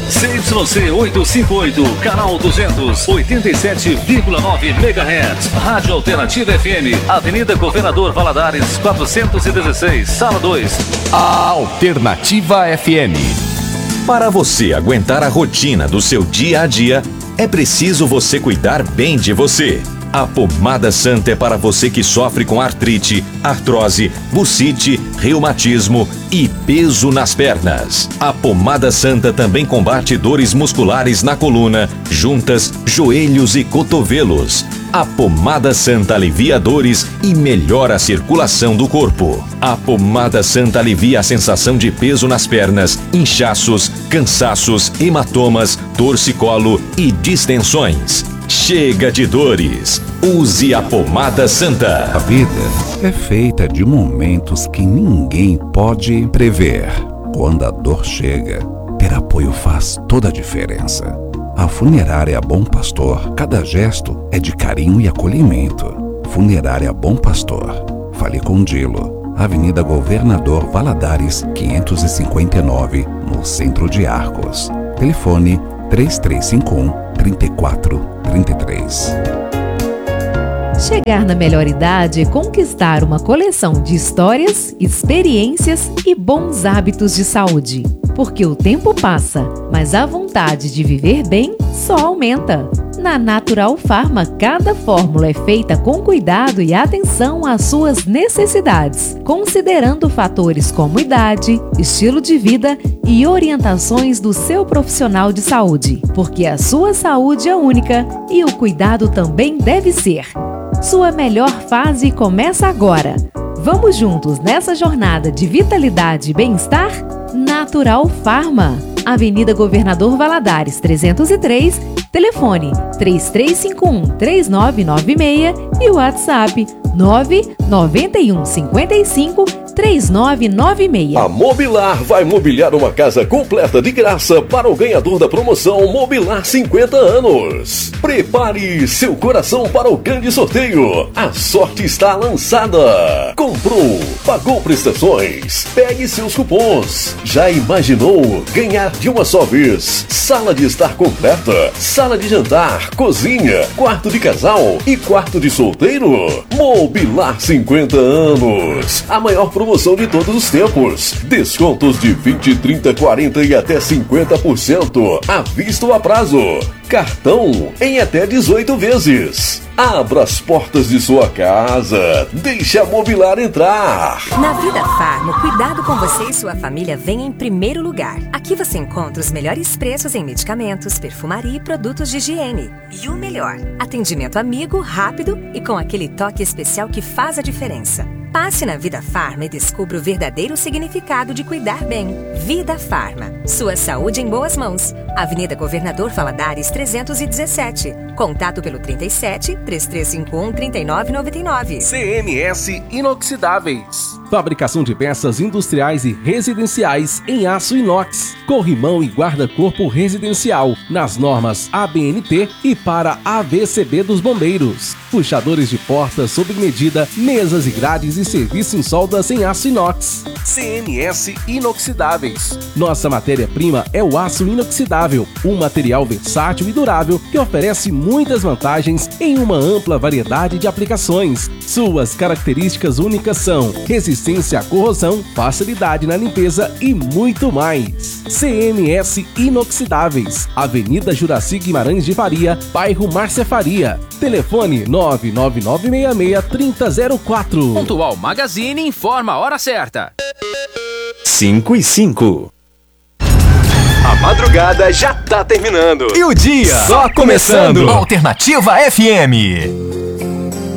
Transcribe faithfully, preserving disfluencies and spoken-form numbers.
C Y C oitocentos e cinquenta e oito, canal duzentos, oitenta e sete vírgula nove megahertz. Rádio Alternativa F M, Avenida Governador Valadares, quatrocentos e dezesseis, sala dois. A Alternativa F M. Para você aguentar a rotina do seu dia a dia, é preciso você cuidar bem de você. A Pomada Santa é para você que sofre com artrite, artrose, bursite, reumatismo e peso nas pernas. A Pomada Santa também combate dores musculares na coluna, juntas, joelhos e cotovelos. A Pomada Santa alivia dores e melhora a circulação do corpo. A Pomada Santa alivia a sensação de peso nas pernas, inchaços, cansaços, hematomas, torcicolo e distensões. Chega de dores. Use a Pomada Santa. A vida é feita de momentos que ninguém pode prever. Quando a dor chega, ter apoio faz toda a diferença. A Funerária Bom Pastor, cada gesto é de carinho e acolhimento. Funerária Bom Pastor. Fale com Dilo. Avenida Governador Valadares, quinhentos e cinquenta e nove, no centro de Arcos. Telefone três três cinco um, três quatro três três. Chegar na melhor idade é conquistar uma coleção de histórias, experiências e bons hábitos de saúde. Porque o tempo passa, mas a vontade de viver bem só aumenta. Na Natural Pharma, cada fórmula é feita com cuidado e atenção às suas necessidades, considerando fatores como idade, estilo de vida e orientações do seu profissional de saúde. Porque a sua saúde é única e o cuidado também deve ser. Sua melhor fase começa agora. Vamos juntos nessa jornada de vitalidade e bem-estar? Natural Pharma, Avenida Governador Valadares trezentos e três, telefone três três cinco um, três nove nove seis e o WhatsApp nove nove um cinco cinco, três nove nove seis. A Mobilar vai mobiliar uma casa completa de graça para o ganhador da promoção Mobilar cinquenta anos. Prepare seu coração para o grande sorteio. A sorte está lançada. Comprou, pagou prestações, pegue seus cupons. Já imaginou ganhar de uma só vez sala de estar completa, sala de jantar, cozinha, quarto de casal e quarto de solteiro? Mobilar cinquenta anos. A maior promoção de todos os tempos. Descontos de vinte, trinta, quarenta e até cinquenta por cento à vista ou a prazo. Cartão em até dezoito vezes. Abra as portas de sua casa. Deixe a Mobilar entrar. Na Vida Farma, o cuidado com você e sua família vem em primeiro lugar. Aqui você encontra os melhores preços em medicamentos, perfumaria e produtos de higiene. E o melhor, atendimento amigo, rápido e com aquele toque especial que faz a diferença. Passe na Vida Farma e descubra o verdadeiro significado de cuidar bem. Vida Farma. Sua saúde em boas mãos. Avenida Governador Valadares trezentos e dezessete. Contato pelo trinta e sete, três três cinco um, trinta e nove noventa e nove. C M S Inoxidáveis. Fabricação de peças industriais e residenciais em aço inox, corrimão e guarda-corpo residencial, nas normas A B N T e para A V C B dos bombeiros. Puxadores de portas sob medida, mesas e grades e serviço em soldas em aço inox. C M S Inoxidáveis. Nossa matéria-prima é o aço inoxidável, um material versátil e durável que oferece muitas vantagens em uma ampla variedade de aplicações. Suas características únicas são resistência à corrosão, facilidade na limpeza e muito mais. C M S Inoxidáveis, Avenida Juraci Guimarães de Faria, bairro Márcia Faria. Telefone nove nove nove seis seis, três zero zero quatro. Pontual Magazine informa a hora certa. cinco e cinco. A madrugada já tá terminando. E o dia só começando. Alternativa F M.